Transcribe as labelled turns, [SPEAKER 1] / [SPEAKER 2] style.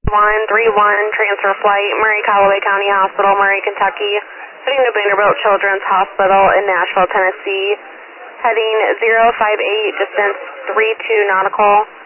[SPEAKER 1] 131, transfer flight, Murray Callaway County Hospital, Murray, Kentucky, heading to Vanderbilt Children's Hospital in Nashville, Tennessee, heading 058, distance 32 nautical.